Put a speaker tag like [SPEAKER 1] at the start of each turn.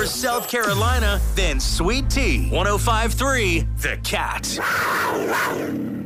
[SPEAKER 1] South Carolina than Sweet Tea. 105.3 The Cat.